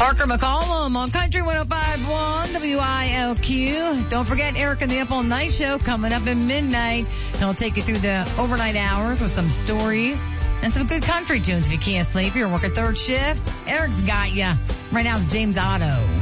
Parker McCollum on Country 105.1 WILQ. Don't forget Eric and the Up All Night Show coming up at midnight. He'll take you through the overnight hours with some stories and some good country tunes if you can't sleep. You're working third shift. Eric's got you. Right now it's James Otto.